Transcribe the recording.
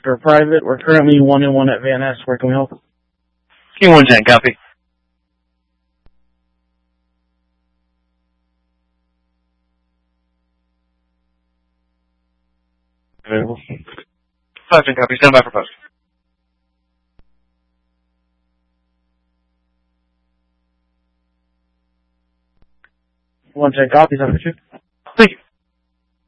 for private. We're currently 1-1 at Van Ness. Where can we help? King 110, copy. Available. 510, copy. Stand by for post. 110 copies, I'm for you.